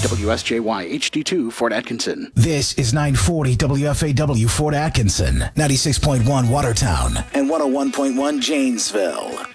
WSJY HD2 Fort Atkinson. This is 940 WFAW Fort Atkinson, 96.1 Watertown, and 101.1 Janesville.